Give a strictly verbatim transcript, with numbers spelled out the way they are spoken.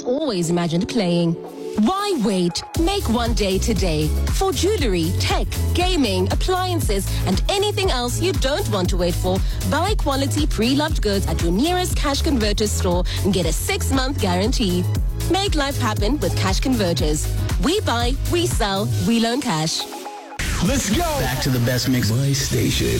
always imagined playing. Why wait? Make one day today. For jewelry, tech, gaming, appliances, and anything else you don't want to wait for, buy quality pre-loved goods at your nearest Cash Converters store and get a six-month guarantee. Make life happen with Cash Converters. We buy, we sell, we loan cash. Let's go. Back to the best mix. My station.